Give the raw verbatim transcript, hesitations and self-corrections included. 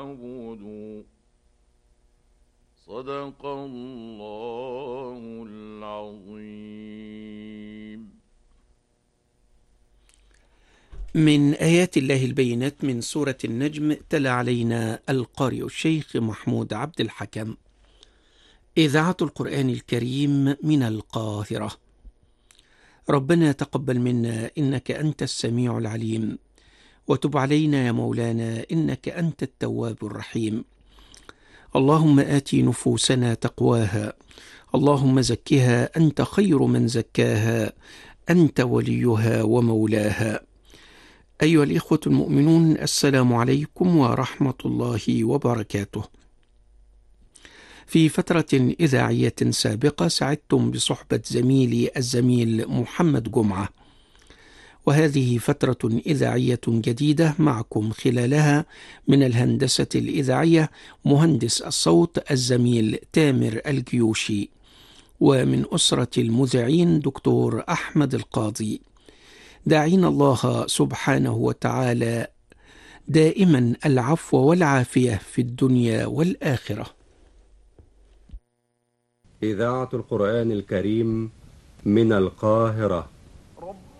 اعبدوا. صدق الله العظيم. من آيات الله البينات من سورة النجم، تلا علينا القارئ الشيخ محمود عبد الحكم. إذاعة القرآن الكريم من القاهرة. ربنا تقبل منا إنك أنت السميع العليم، وتب علينا يا مولانا إنك أنت التواب الرحيم. اللهم آت نفوسنا تقواها، اللهم زكها أنت خير من زكاها، أنت وليها ومولاها. أيها الإخوة المؤمنون، السلام عليكم ورحمة الله وبركاته. في فترة إذاعية سابقة سعدتم بصحبة زميلي الزميل محمد جمعة، وهذه فترة إذاعية جديدة معكم خلالها من الهندسة الإذاعية مهندس الصوت الزميل تامر الجيوشي، ومن أسرة المذيعين دكتور أحمد القاضي. داعين الله سبحانه وتعالى دائما العفو والعافية في الدنيا والآخرة. إذاعة القرآن الكريم من القاهرة.